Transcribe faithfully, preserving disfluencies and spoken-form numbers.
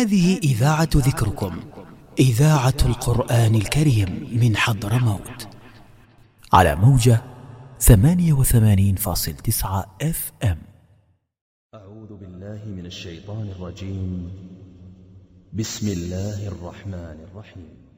هذه إذاعة ذكركم، إذاعة القرآن الكريم من حضرموت، على موجة ثمانية وثمانين فاصلة تسعة اف ام. أعوذ بالله من الشيطان الرجيم. بسم الله الرحمن الرحيم.